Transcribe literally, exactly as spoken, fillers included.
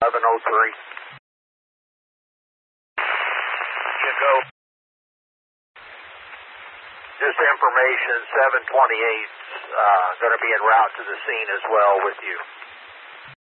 eleven oh three. You go. Just information, seven twenty-eight uh, going to be en route to the scene as well with you.